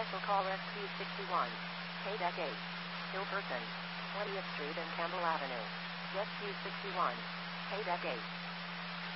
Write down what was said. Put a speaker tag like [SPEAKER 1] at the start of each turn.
[SPEAKER 1] Special call SQ61. KDEC 8. Hillperson. 20th Street and Campbell Avenue. SQ61. KDEC 8.